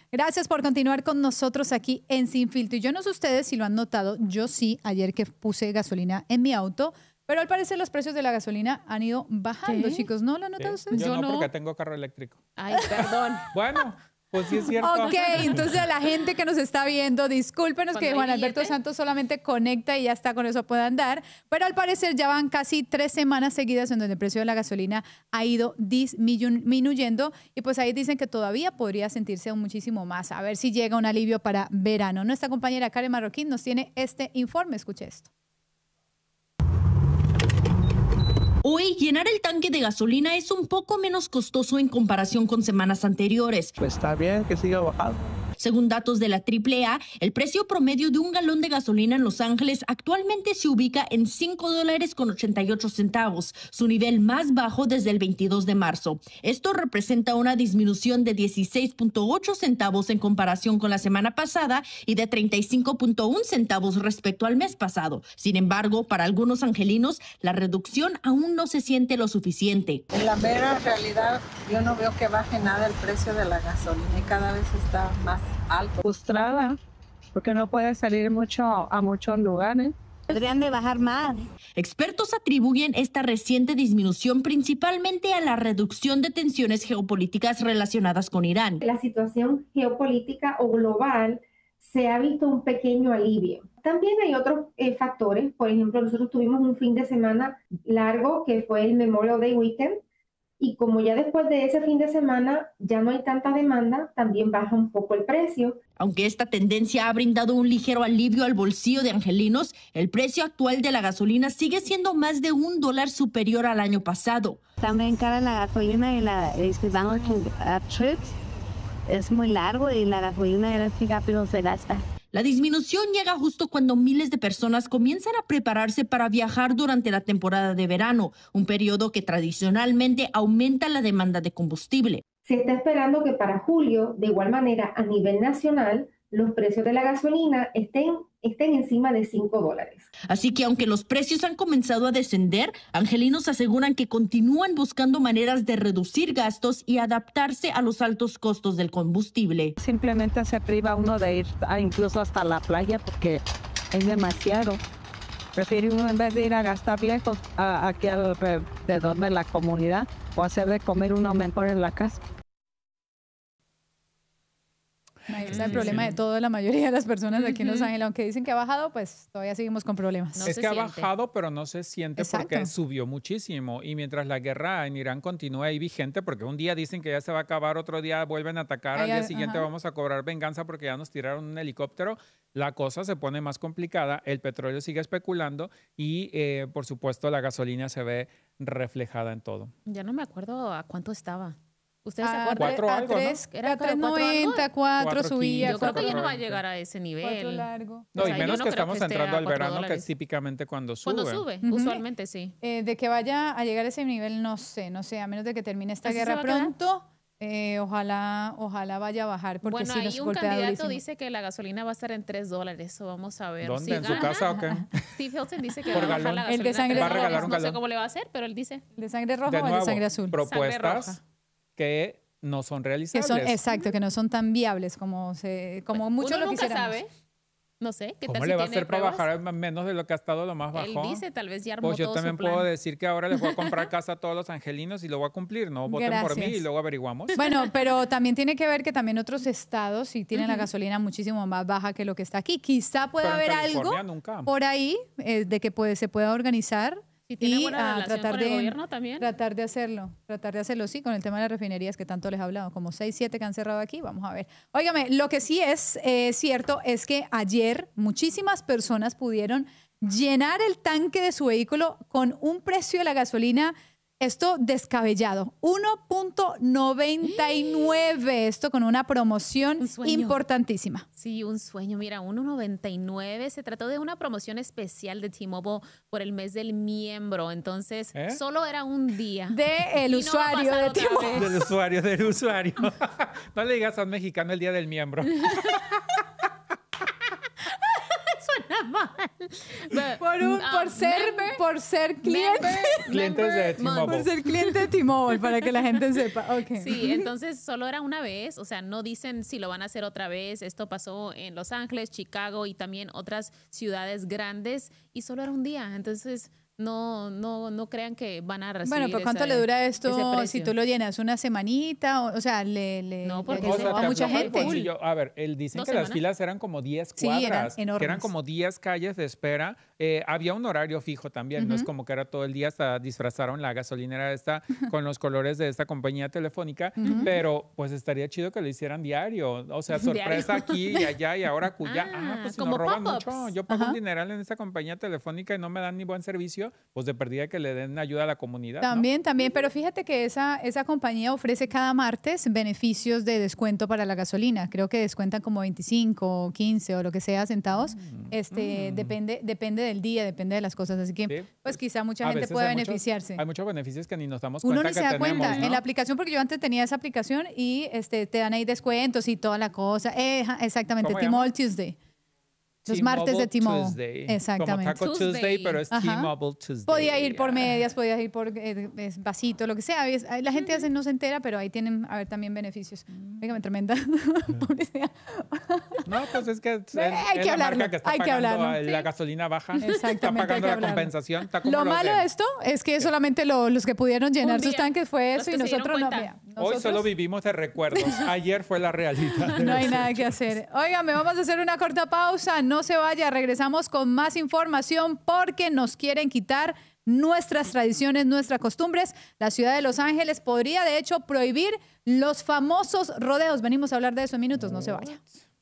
Gracias por continuar con nosotros aquí en Sin Filtro. Y yo no sé ustedes si lo han notado, yo sí, ayer que puse gasolina en mi auto, pero al parecer los precios de la gasolina han ido bajando, chicos. ¿No lo han notado ustedes? Yo no, porque tengo carro eléctrico. Ay, perdón. Bueno, pues sí es cierto. Ok, entonces a la gente que nos está viendo, discúlpenos que Juan Alberto Santos solamente conecta y ya está, con eso puede andar, pero al parecer ya van casi 3 semanas seguidas en donde el precio de la gasolina ha ido disminuyendo y pues ahí dicen que todavía podría sentirse muchísimo más. A ver si llega un alivio para verano. Nuestra compañera Karen Marroquín nos tiene este informe. Escuche esto. Hoy, llenar el tanque de gasolina es un poco menos costoso en comparación con semanas anteriores. Pues está bien que siga bajando. Según datos de la AAA, el precio promedio de un galón de gasolina en Los Ángeles actualmente se ubica en $5.88, su nivel más bajo desde el 22 de marzo. Esto representa una disminución de 16.8 centavos en comparación con la semana pasada y de 35.1 centavos respecto al mes pasado. Sin embargo, para algunos angelinos, la reducción aún no se siente lo suficiente. En la mera realidad, yo no veo que baje nada el precio de la gasolina y cada vez está más alto. Frustrada porque no puede salir a muchos lugares. Podrían de bajar más. Expertos atribuyen esta reciente disminución principalmente a la reducción de tensiones geopolíticas relacionadas con Irán. La situación geopolítica o global se ha visto un pequeño alivio. También hay otros factores. Por ejemplo, nosotros tuvimos un fin de semana largo que fue el Memorial Day Weekend. Y como ya después de ese fin de semana ya no hay tanta demanda, también baja un poco el precio. Aunque esta tendencia ha brindado un ligero alivio al bolsillo de angelinos, el precio actual de la gasolina sigue siendo más de $1 superior al año pasado. También cara la gasolina y vamos a trips. Es muy largo y la gasolina rápido se gasta. La disminución llega justo cuando miles de personas comienzan a prepararse para viajar durante la temporada de verano, un periodo que tradicionalmente aumenta la demanda de combustible. Se está esperando que para julio, de igual manera, a nivel nacional, los precios de la gasolina estén encima de $5. Así que aunque los precios han comenzado a descender, angelinos aseguran que continúan buscando maneras de reducir gastos y adaptarse a los altos costos del combustible. Simplemente se priva uno de ir incluso hasta la playa porque es demasiado. Prefiere uno, en vez de ir a gastar lejos, aquí alrededor de la comunidad, o hacer de comer uno mejor en la casa. Ahí está el problema de toda la mayoría de las personas aquí en Los Ángeles. Aunque dicen que ha bajado, pues todavía seguimos con problemas. No es que ha bajado, pero no se siente. Exacto. Porque subió muchísimo. Y mientras la guerra en Irán continúa ahí vigente, porque un día dicen que ya se va a acabar, otro día vuelven a atacar, al día siguiente vamos a cobrar venganza porque ya nos tiraron un helicóptero, la cosa se pone más complicada, el petróleo sigue especulando y, por supuesto, la gasolina se ve reflejada en todo. Ya no me acuerdo a cuánto estaba. ¿Ustedes se acuerdan? A 3.90, 4 subía. Yo creo que ya no va a llegar a ese nivel. Largo. No, y menos que estamos entrando al verano, que es típicamente cuando sube. Cuando sube, usualmente sí. De que vaya a llegar a ese nivel, no sé, a menos de que termine esta guerra pronto. Ojalá vaya a bajar. Porque bueno, si ahí un candidato dice que la gasolina va a estar en $3. So vamos a ver. ¿Dónde? ¿En su casa o qué? Steve Hilton dice que va a bajar la gasolina. El de sangre roja. No sé cómo le va a hacer, pero él dice. ¿El de sangre roja o el de sangre azul? Propuestas que no son realizables. Exacto, que no son tan viables como muchos lo quisiéramos. Sabe. No sé, ¿qué tal ¿Cómo le va a hacer para bajar menos de lo que ha estado lo más bajo? Él dice, tal vez ya armó pues yo todo también su plan. puedo decir que ahora les voy a comprar casa a todos los angelinos y lo voy a cumplir, ¿no? Voten por mí y luego averiguamos. Bueno, pero también tiene que ver que también otros estados sí tienen la gasolina muchísimo más baja que lo que está aquí. Quizá pueda haber algo por ahí de que se pueda organizar. Si tiene buena relación con el gobierno también. Tratar de hacerlo, sí, con el tema de las refinerías que tanto les he hablado, como 6, 7 que han cerrado aquí, vamos a ver. Óigame, lo que sí es cierto es que ayer muchísimas personas pudieron llenar el tanque de su vehículo con un precio de la gasolina, esto descabellado, 1.99, esto con una promoción importantísima. Sí, un sueño. Mira, 1.99. Se trató de una promoción especial de T-Mobile por el mes del miembro. Entonces, solo era un día. Del usuario de T-Mobile. Del usuario. No le digas a un mexicano el día del miembro. Suena mal. por ser clientes de T-Mobile. Por ser cliente de T-Mobile, para que la gente sepa. Okay. Sí, entonces solo era una vez, o sea, no dicen si lo van a hacer otra vez. Esto pasó en Los Ángeles, Chicago y también otras ciudades grandes y solo era un día. Entonces no crean que van a recibir. Bueno, pero ¿cuánto le dura esto si tú lo llenas? ¿Una semanita? O sea, no, porque a mucha gente. A ver, dicen que las filas eran como 10 cuadras, eran que eran como 10 calles de espera. Había un horario fijo también, no es como que era todo el día, hasta disfrazaron la gasolinera esta con los colores de esta compañía telefónica, pero pues estaría chido que lo hicieran diario. O sea, sorpresa aquí y allá y ahora cuya. Pues si nos roban mucho, yo pago un dineral en esta compañía telefónica y no me dan ni buen servicio, pues de perdida que le den ayuda a la comunidad. También, pero fíjate que esa compañía ofrece cada martes beneficios de descuento para la gasolina. Creo que descuentan como 25, 15 o lo que sea centavos. Depende del día, depende de las cosas. Así que, pues quizá mucha gente pueda beneficiarse. Hay muchos beneficios que ni nos damos cuenta. Uno ni se da cuenta. En la aplicación, porque yo antes tenía esa aplicación y te dan ahí descuentos y toda la cosa. Exactamente, T-Mobile Tuesday. Los martes de T-Mobile. Exactamente. Como Taco Tuesday, pero es T-Mobile Tuesday. Podía ir por medias, podía ir por vasito, lo que sea. La gente a veces no se entera, pero ahí tienen también beneficios. Dígame, tremenda publicidad. No, pues es que hay que hablarlo. Hay que hablarlo. La gasolina baja. Exactamente. Está pagando la compensación. Lo malo de esto es que solamente los que pudieron llenar sus tanques fue eso y nosotros no. Hoy solo vivimos de recuerdos. Ayer fue la realidad. No hay nada que hacer. Óigame, vamos a hacer una corta pausa. No se vaya, regresamos con más información porque nos quieren quitar nuestras tradiciones, nuestras costumbres. La ciudad de Los Ángeles podría, de hecho, prohibir los famosos rodeos. Venimos a hablar de eso en minutos, no se vaya.